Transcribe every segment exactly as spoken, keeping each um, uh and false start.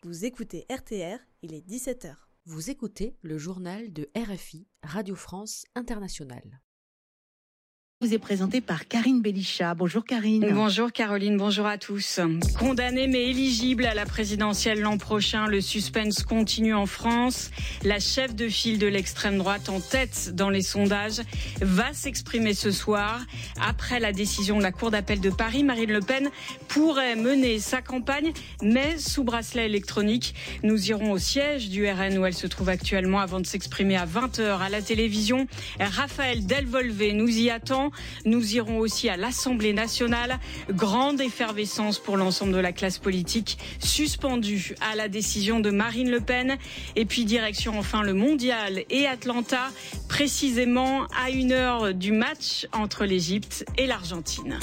Vous écoutez R T R, il est dix-sept heures. Vous écoutez le journal de R F I, Radio France Internationale. Vous est présenté par Karine Belisha. Bonjour Karine. Bonjour Caroline, bonjour à tous. Condamné mais éligible à la présidentielle l'an prochain, le suspense continue en France. La chef de file de l'extrême droite en tête dans les sondages va s'exprimer ce soir. Après la décision de la Cour d'appel de Paris, Marine Le Pen pourrait mener sa campagne, mais sous bracelet électronique. Nous irons au siège du R N où elle se trouve actuellement avant de s'exprimer à vingt heures à la télévision. Raphaël Delvolvé nous y attend. Nous irons aussi à l'Assemblée nationale. Grande effervescence pour l'ensemble de la classe politique, suspendue à la décision de Marine Le Pen. Et puis direction enfin le Mondial et Atlanta, précisément à une heure du match entre l'Égypte et l'Argentine.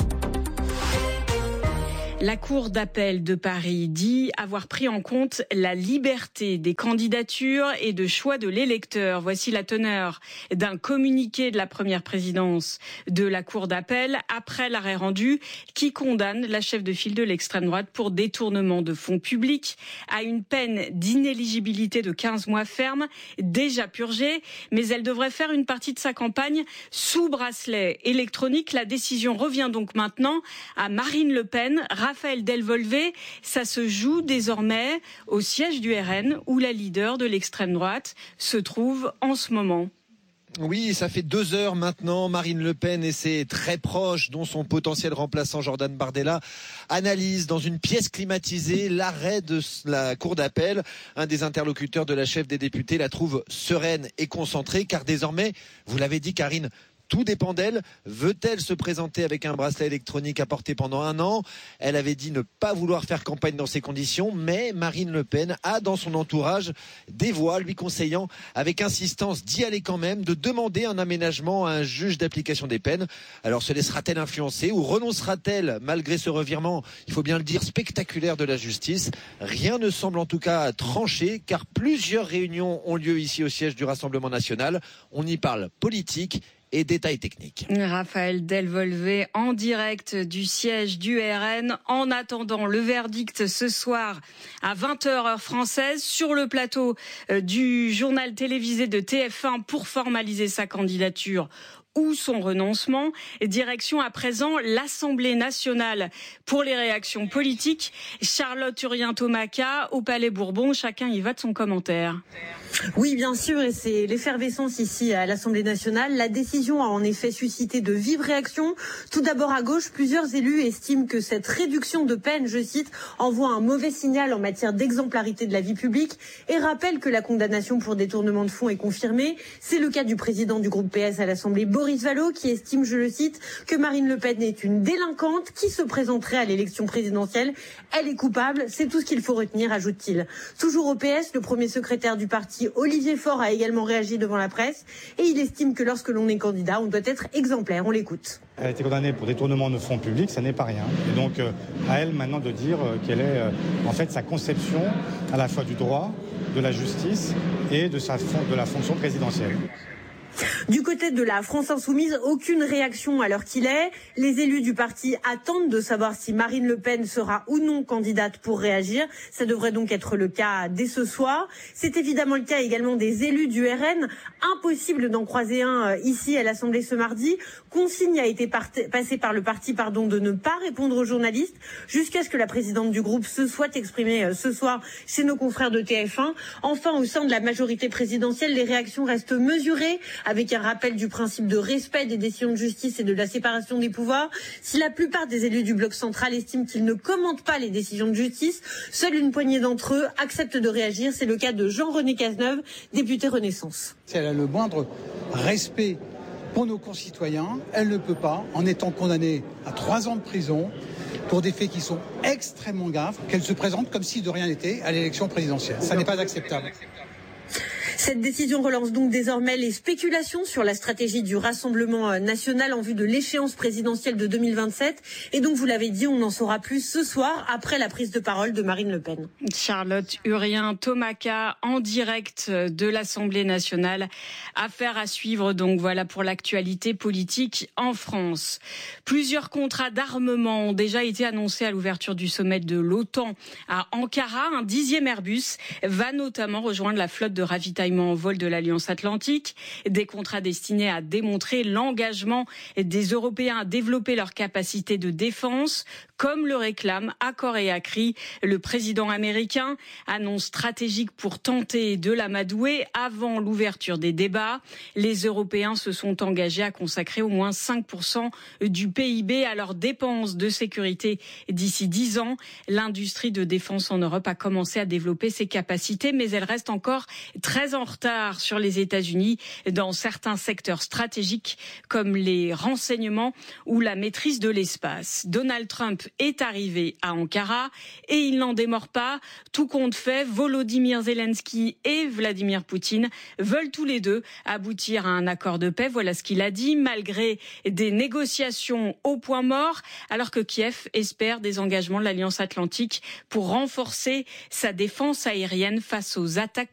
La Cour d'appel de Paris dit avoir pris en compte la liberté des candidatures et de choix de l'électeur. Voici la teneur d'un communiqué de la première présidence de la Cour d'appel après l'arrêt rendu qui condamne la chef de file de l'extrême droite pour détournement de fonds publics à une peine d'inéligibilité de quinze mois ferme, déjà purgée, mais elle devrait faire une partie de sa campagne sous bracelet électronique. La décision revient donc maintenant à Marine Le Pen. Raphaël Delvolvé, ça se joue désormais au siège du R N où la leader de l'extrême droite se trouve en ce moment. Oui, ça fait deux heures maintenant. Marine Le Pen et ses très proches, dont son potentiel remplaçant Jordan Bardella, analysent dans une pièce climatisée l'arrêt de la Cour d'appel. Un des interlocuteurs de la chef des députés la trouve sereine et concentrée, car désormais, vous l'avez dit Karine, tout dépend d'elle. Veut-elle se présenter avec un bracelet électronique apporté pendant un an ? Elle avait dit ne pas vouloir faire campagne dans ces conditions, mais Marine Le Pen a dans son entourage des voix lui conseillant avec insistance d'y aller quand même, de demander un aménagement à un juge d'application des peines. Alors se laissera-t-elle influencer ou renoncera-t-elle malgré ce revirement, il faut bien le dire, spectaculaire de la justice ? Rien ne semble en tout cas tranché, car plusieurs réunions ont lieu ici au siège du Rassemblement national. On y parle politique et détails techniques. Raphaël Delvolvé en direct du siège du R N. En attendant le verdict ce soir à vingt heures heure française sur le plateau du journal télévisé de T F un pour formaliser sa candidature ou son renoncement. Direction à présent l'Assemblée nationale pour les réactions politiques. Charlotte Urien-Thomaca au Palais Bourbon. Chacun y va de son commentaire. Oui, bien sûr, et c'est l'effervescence ici à l'Assemblée nationale. La décision a en effet suscité de vives réactions. Tout d'abord à gauche, plusieurs élus estiment que cette réduction de peine, je cite, envoie un mauvais signal en matière d'exemplarité de la vie publique et rappelle que la condamnation pour détournement de fonds est confirmée. C'est le cas du président du groupe P S à l'Assemblée, Boris Vallaud, qui estime, je le cite, que Marine Le Pen est une délinquante qui se présenterait à l'élection présidentielle. Elle est coupable, c'est tout ce qu'il faut retenir, ajoute-t-il. Toujours au P S, le premier secrétaire du parti, Olivier Faure, a également réagi devant la presse et il estime que lorsque l'on est candidat, on doit être exemplaire. On l'écoute. Elle a été condamnée pour détournement de fonds publics, ça n'est pas rien. Et donc euh, à elle maintenant de dire euh, quelle est euh, en fait sa conception à la fois du droit, de la justice et de, sa fon- de la fonction présidentielle. Du côté de la France insoumise, aucune réaction à l'heure qu'il est. Les élus du parti attendent de savoir si Marine Le Pen sera ou non candidate pour réagir. Ça devrait donc être le cas dès ce soir. C'est évidemment le cas également des élus du R N. Impossible d'en croiser un ici à l'Assemblée ce mardi. Consigne a été part- passée par le parti pardon, de ne pas répondre aux journalistes jusqu'à ce que la présidente du groupe se soit exprimée ce soir chez nos confrères de T F un. Enfin, au sein de la majorité présidentielle, les réactions restent mesurées, avec un rappel du principe de respect des décisions de justice et de la séparation des pouvoirs. Si la plupart des élus du bloc central estiment qu'ils ne commentent pas les décisions de justice, seule une poignée d'entre eux acceptent de réagir. C'est le cas de Jean-René Cazeneuve, député Renaissance. Si elle a le moindre respect pour nos concitoyens, elle ne peut pas, en étant condamnée à trois ans de prison pour des faits qui sont extrêmement graves, qu'elle se présente comme si de rien n'était à l'élection présidentielle. Ça n'est pas acceptable. Cette décision relance donc désormais les spéculations sur la stratégie du Rassemblement national en vue de l'échéance présidentielle de deux mille vingt-sept. Et donc, vous l'avez dit, on en saura plus ce soir après la prise de parole de Marine Le Pen. Charlotte Urien-Tomaca en direct de l'Assemblée nationale. Affaire à suivre donc, voilà pour l'actualité politique en France. Plusieurs contrats d'armement ont déjà été annoncés à l'ouverture du sommet de l'OTAN à Ankara. Un dixième Airbus va notamment rejoindre la flotte de ravitaillement en vol de l'Alliance Atlantique. Des contrats destinés à démontrer l'engagement des Européens à développer leurs capacités de défense, comme le réclame à corps et à cri le président américain. Annonce stratégique pour tenter de l'amadouer avant l'ouverture des débats. Les Européens se sont engagés à consacrer au moins cinq pour cent du P I B à leurs dépenses de sécurité d'ici dix ans. L'industrie de défense en Europe a commencé à développer ses capacités, mais elle reste encore très en retard sur les États-Unis dans certains secteurs stratégiques comme les renseignements ou la maîtrise de l'espace. Donald Trump est arrivé à Ankara et il n'en démord pas. Tout compte fait, Volodymyr Zelensky et Vladimir Poutine veulent tous les deux aboutir à un accord de paix. Voilà ce qu'il a dit, malgré des négociations au point mort, alors que Kiev espère des engagements de l'Alliance Atlantique pour renforcer sa défense aérienne face aux attaques